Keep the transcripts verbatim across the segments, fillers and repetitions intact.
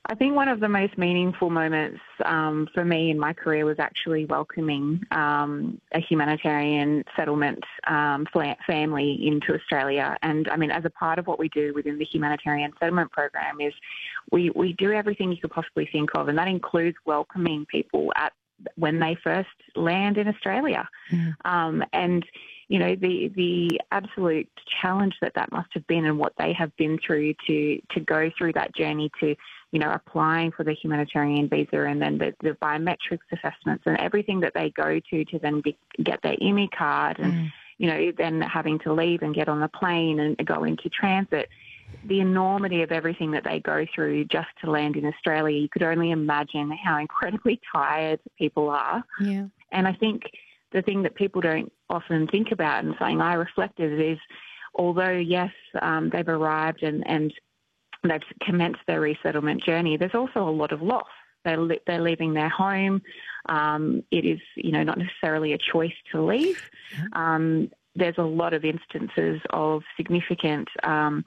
I think one of the most meaningful moments um, for me in my career was actually welcoming um, a humanitarian settlement um, family into Australia. And, I mean, as a part of what we do within the humanitarian settlement program is we, we do everything you could possibly think of, and that includes welcoming people at when they first land in Australia. Mm. Um, and, you know, the the absolute challenge that that must have been and what they have been through to, to go through that journey to, you know, applying for the humanitarian visa and then the, the biometrics assessments and everything that they go to to then be, get their I M E card and, mm. you know, then having to leave and get on the plane and go into transit. The enormity of everything that they go through just to land in Australia, you could only imagine how incredibly tired people are. Yeah. And I think the thing that people don't often think about, and something I reflected, is although, yes, um, they've arrived and, and they've commenced their resettlement journey, there's also a lot of loss. They're, li- they're leaving their home. Um, it is, you know, not necessarily a choice to leave. Yeah. Um, there's a lot of instances of significant um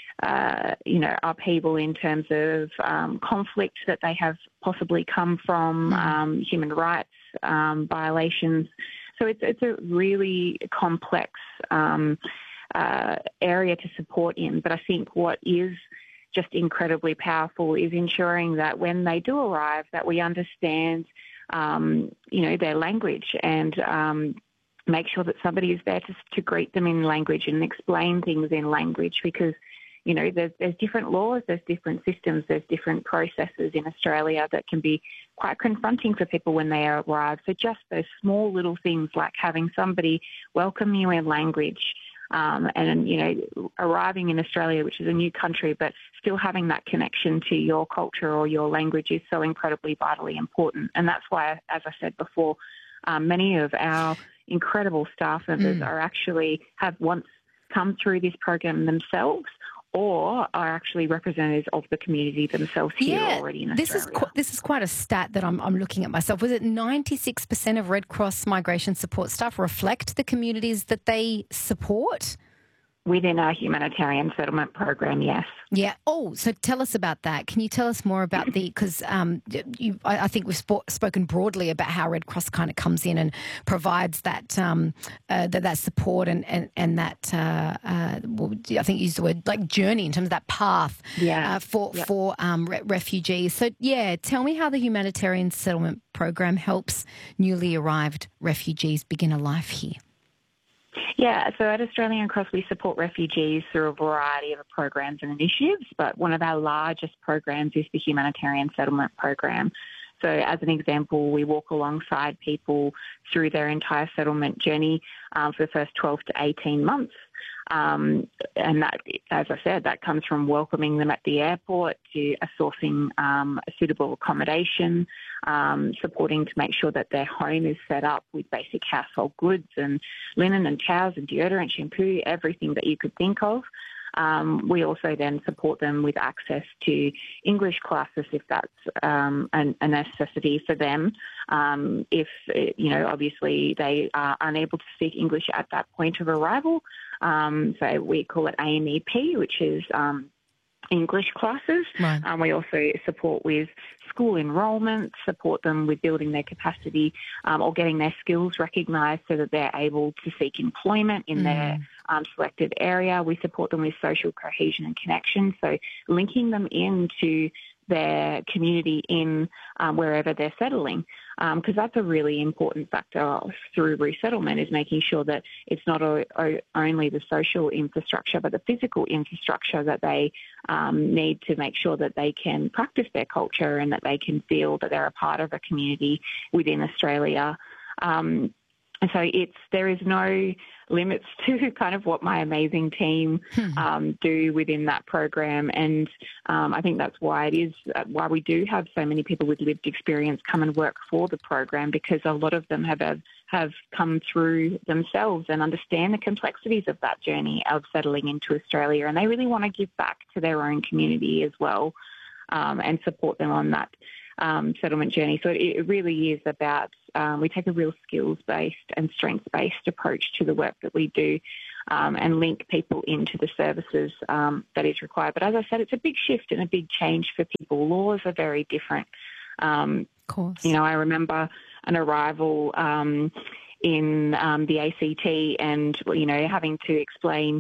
Uh, you know, upheaval in terms of um, conflict that they have possibly come from, um, human rights um, violations. So it's it's a really complex um, uh, area to support in. But I think what is just incredibly powerful is ensuring that when they do arrive, that we understand, um, you know, their language and um, make sure that somebody is there to, to greet them in language and explain things in language, because you know, there's, there's different laws, there's different systems, there's different processes in Australia that can be quite confronting for people when they arrive. So just those small little things like having somebody welcome you in language um, and, you know, arriving in Australia, which is a new country, but still having that connection to your culture or your language is so incredibly vitally important. And that's why, as I said before, um, many of our incredible staff members mm. are actually have once come through this program themselves, or are actually representatives of the community themselves here yeah, already in this Australia. Is qu- this is quite a stat that I'm, I'm looking at myself. Was it ninety-six percent of Red Cross migration support staff reflect the communities that they support? Within our humanitarian settlement program, yes. Yeah. Oh, so tell us about that. Can you tell us more about the, because um, you, I, I think we've sp- spoken broadly about how Red Cross kind of comes in and provides that um, uh, that, that support and, and, and that, uh, uh, well, I think you used the word, like journey in terms of that path yeah. uh, for, yep. for um, re- refugees. So, yeah, tell me how the humanitarian settlement program helps newly arrived refugees begin a life here. Yeah, so at Australian Cross we support refugees through a variety of programs and initiatives, but one of our largest programs is the Humanitarian Settlement Program. So as an example, we walk alongside people through their entire settlement journey um, for the first twelve to eighteen months. Um, and that, as I said, that comes from welcoming them at the airport to sourcing um, a suitable accommodation, um, supporting to make sure that their home is set up with basic household goods and linen and towels and deodorant, shampoo, everything that you could think of. Um, we also then support them with access to English classes if that's um, an, a necessity for them. Um, if, you know, obviously they are unable to speak English at that point of arrival. Um, so we call it A M E P, which is um, English classes. Right. Um, we also support with school enrolment, support them with building their capacity um, or getting their skills recognised so that they're able to seek employment in mm. their um, selected area. We support them with social cohesion and connection, so linking them into their community in um, wherever they're settling, because um, that's a really important factor through resettlement, is making sure that it's not o- o- only the social infrastructure but the physical infrastructure that they um, need to make sure that they can practice their culture and that they can feel that they're a part of a community within Australia. Um, and so it's there is no limits to kind of what my amazing team um, do within that program. And um, I think that's why it is, uh, why we do have so many people with lived experience come and work for the program, because a lot of them have, have, have come through themselves and understand the complexities of that journey of settling into Australia. And they really want to give back to their own community as well um, and support them on that Um, settlement journey. So it, it really is about, um, we take a real skills-based and strengths-based approach to the work that we do. um, and link people into the services um, that is required. But as I said, it's a big shift and a big change for people. Laws are very different. Um, of course. You know, I remember an arrival um, in um, the A C T and, you know, having to explain